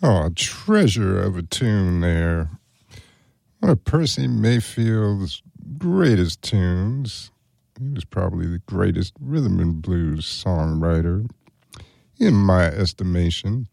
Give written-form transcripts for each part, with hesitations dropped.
Oh, a treasure of a tune there. One of Percy Mayfield's greatest tunes. He was probably the greatest rhythm and blues songwriter, in my estimation.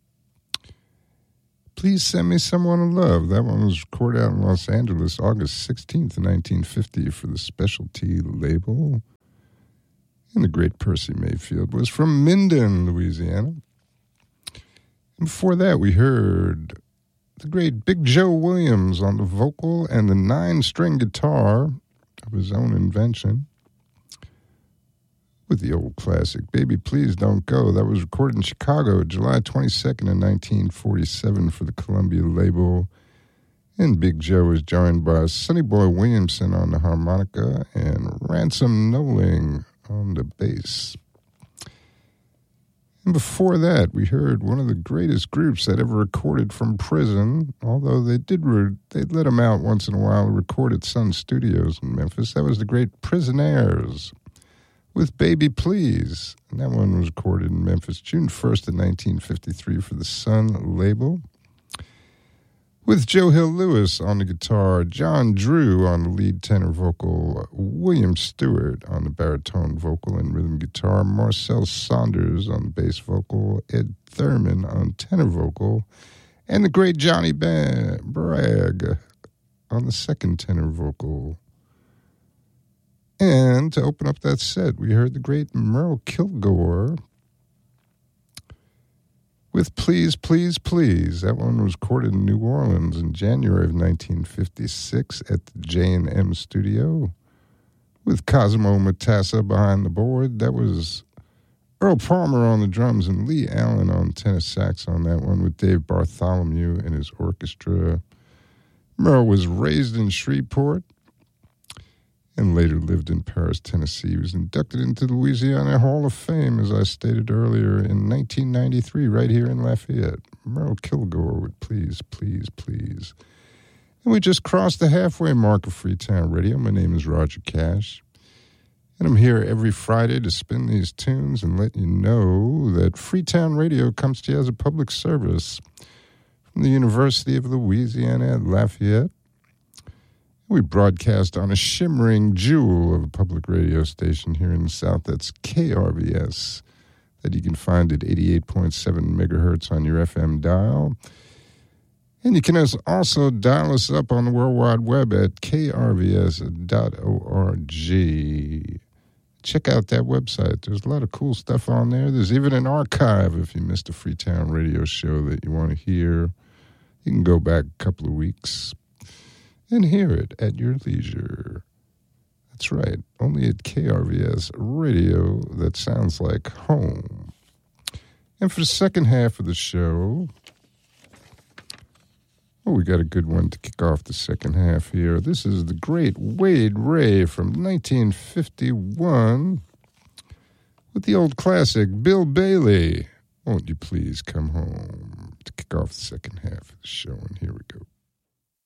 Please Send Me Someone to Love. That one was recorded out in Los Angeles August 16th, 1950 for the Specialty label. And the great Percy Mayfield was from Minden, Louisiana. And before that, we heard the great Big Joe Williams on the vocal and the 9-string guitar of his own invention with the old classic, Baby Please Don't Go. That was recorded in Chicago, July 22nd in 1947 for the Columbia label. And Big Joe was joined by Sonny Boy Williamson on the harmonica and Ransom Knowling on the bass. And before that, we heard one of the greatest groups that ever recorded from prison, although they'd let them out once in a while and record at Sun Studios in Memphis. That was the great Prisonaires with Baby Please. And that one was recorded in Memphis June 1st of 1953 for the Sun label. With Joe Hill Lewis on the guitar, John Drew on the lead tenor vocal, William Stewart on the baritone vocal and rhythm guitar, Marcel Saunders on the bass vocal, Ed Thurman on tenor vocal, and the great Johnny Bragg on the second tenor vocal. And to open up that set, we heard the great Merle Kilgore with Please, Please, Please. That one was recorded in New Orleans in January of 1956 at the J&M studio with Cosimo Matassa behind the board. That was Earl Palmer on the drums and Lee Allen on tenor sax on that one with Dave Bartholomew and his orchestra. Merle was raised in Shreveport and later lived in Paris, Tennessee. He was inducted into the Louisiana Hall of Fame, as I stated earlier, in 1993, right here in Lafayette. Merle Kilgore with Please, Please, Please. And we just crossed the halfway mark of Freetown Radio. My name is Roger Cash, and I'm here every Friday to spin these tunes and let you know that Freetown Radio comes to you as a public service from the University of Louisiana at Lafayette. We broadcast on a shimmering jewel of a public radio station here in the South. That's KRVS, that you can find at 88.7 megahertz on your FM dial. And you can also dial us up on the World Wide Web at krvs.org. Check out that website. There's a lot of cool stuff on there. There's even an archive if you missed a Freetown radio show that you want to hear. You can go back a couple of weeks and hear it at your leisure. That's right, only at KRVS Radio that sounds like home. And for the second half of the show, we got a good one to kick off the second half here. This is the great Wade Ray from 1951 with the old classic Bill Bailey, Won't You Please Come Home, to kick off the second half of the show. And here we go.